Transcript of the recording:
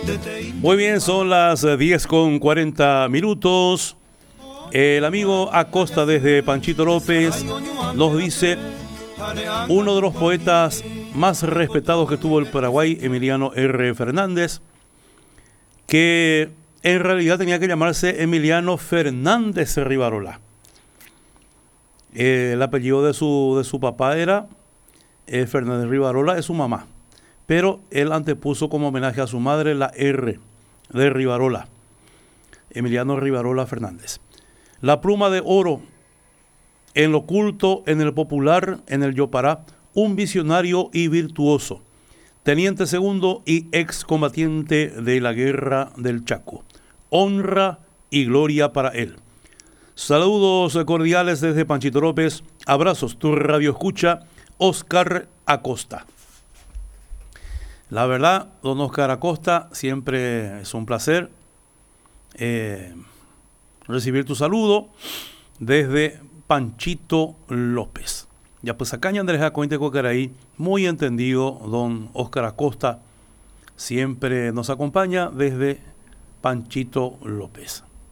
Muy bien, son las 10:40. El amigo Acosta desde Panchito López nos dice: uno de los poetas más respetados que tuvo el Paraguay, Emiliano R. Fernández, que en realidad tenía que llamarse Emiliano Fernández Rivarola. El apellido de su papá era Fernández Rivarola, es su mamá, pero él antepuso como homenaje a su madre la R de Rivarola, Emiliano Rivarola Fernández. La pluma de oro, en lo culto, en el popular, en el yopará, un visionario y virtuoso, teniente segundo y excombatiente de la guerra del Chaco. Honra y gloria para él. Saludos cordiales desde Panchito López. Abrazos, tu radio escucha, Oscar Acosta. La verdad, don Oscar Acosta, siempre es un placer recibir tu saludo desde Panchito López. Ya pues acá Andrés Acointe Cocaraí, muy entendido, don Oscar Acosta, siempre nos acompaña desde Panchito López.